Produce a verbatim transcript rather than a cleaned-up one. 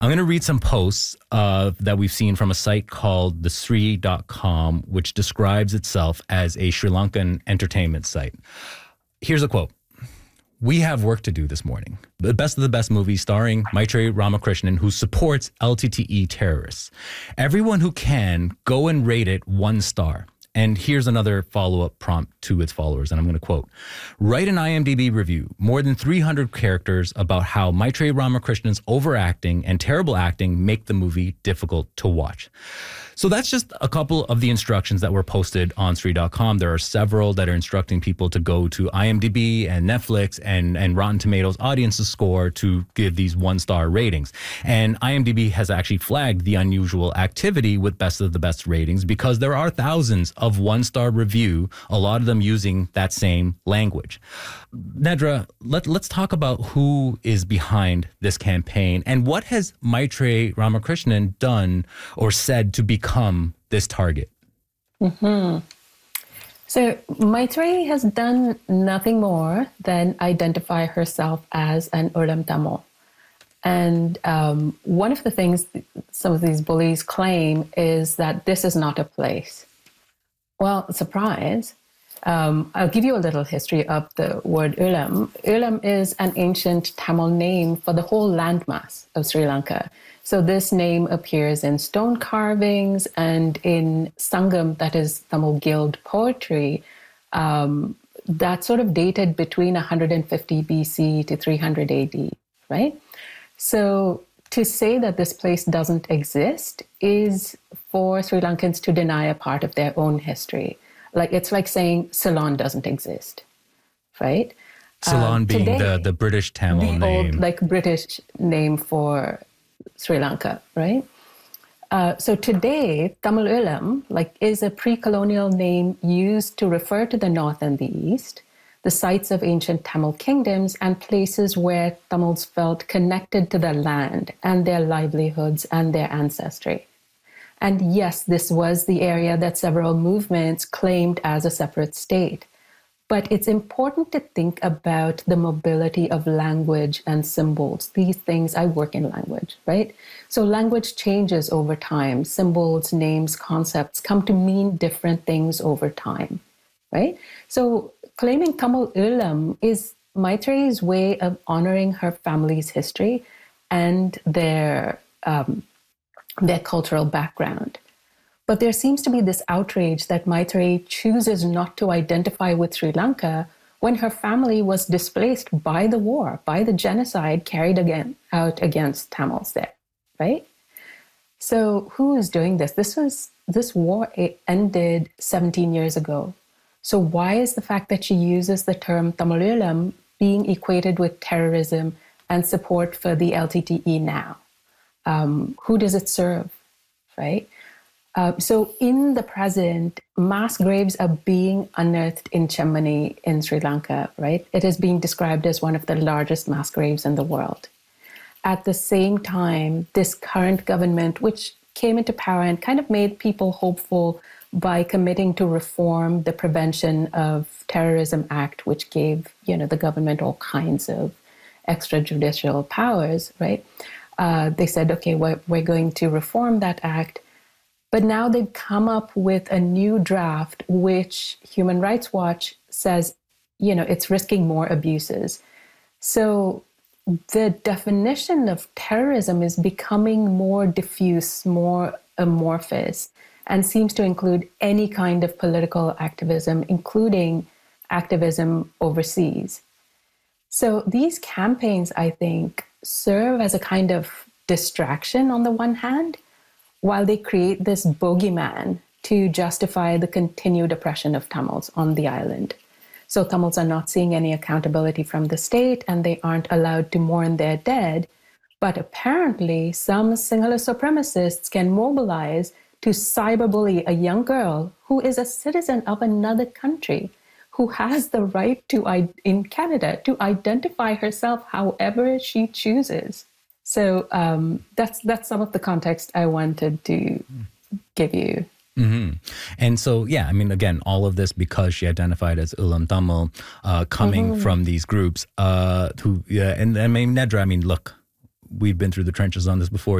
I'm going to read some posts uh, that we've seen from a site called the sri dot com, which describes itself as a Sri Lankan entertainment site. Here's a quote. We have work to do this morning. The best of the best movie starring Maitreyi Ramakrishnan, who supports L T T E terrorists. Everyone who can, go and rate it one star. And here's another follow-up prompt to its followers, and I'm going to quote. Write an I M D B review, more than three hundred characters, about how Maitreyi Ramakrishnan's overacting and terrible acting make the movie difficult to watch. So that's just a couple of the instructions that were posted on sri dot com. There are several that are instructing people to go to I M D B and Netflix and, and Rotten Tomatoes audience score to give these one-star ratings. And I M D B has actually flagged the unusual activity with best of the best ratings because there are thousands of one-star review, a lot of them using that same language. Nedra, let, let's talk about who is behind this campaign and what has Maitreyi Ramakrishnan done or said to become this target? Mm-hmm. So Maitreyi has done nothing more than identify herself as an Ulam Tamil. And um, one of the things some of these bullies claim is that this is not a place. Well, surprise. Um, I'll give you a little history of the word Ulam. Ulam is an ancient Tamil name for the whole landmass of Sri Lanka. So this name appears in stone carvings and in Sangam, that is Tamil Guild poetry, um, that sort of dated between one hundred fifty B C to three hundred A D, right? So to say that this place doesn't exist is for Sri Lankans to deny a part of their own history. Like it's like saying Ceylon doesn't exist, right? Ceylon um, being today, the, the British Tamil the name. Old, like British name for Sri Lanka, right? Uh, so today, Tamil Ulam like, is a pre-colonial name used to refer to the north and the east, the sites of ancient Tamil kingdoms and places where Tamils felt connected to their land and their livelihoods and their ancestry. And yes, this was the area that several movements claimed as a separate state. But it's important to think about the mobility of language and symbols. These things, I work in language, right? So language changes over time. Symbols, names, concepts come to mean different things over time, right? So claiming Tamil Ulam is Maitreyi's way of honoring her family's history and their um, their cultural background. But there seems to be this outrage that Maitreyi chooses not to identify with Sri Lanka when her family was displaced by the war, by the genocide carried again, out against Tamils there, right? So who is doing this? This was this war it ended seventeen years ago. So why is the fact that she uses the term Tamil Ulam being equated with terrorism and support for the L T T E now? Um, who does it serve, right? Uh, so in the present, mass graves are being unearthed in Chemmani in Sri Lanka, right? It is being described as one of the largest mass graves in the world. At the same time, this current government, which came into power and kind of made people hopeful by committing to reform the Prevention of Terrorism Act, which gave, you know, the government all kinds of extrajudicial powers, right? Uh, they said, okay, we're, we're going to reform that act. But now they've come up with a new draft, which Human Rights Watch says, you know, it's risking more abuses. So the definition of terrorism is becoming more diffuse, more amorphous, and seems to include any kind of political activism, including activism overseas. So these campaigns, I think, serve as a kind of distraction on the one hand, while they create this bogeyman to justify the continued oppression of Tamils on the island. So Tamils are not seeing any accountability from the state and they aren't allowed to mourn their dead. But apparently some Sinhala supremacists can mobilize to cyberbully a young girl who is a citizen of another country, who has the right to, in Canada, to identify herself however she chooses. So um, that's that's some of the context I wanted to give you. Mm-hmm. And so, yeah, I mean, again, all of this because she identified as Ulam Tamil, uh, coming mm-hmm. from these groups uh, who, yeah, and I mean, Nedra, I mean, look, we've been through the trenches on this before.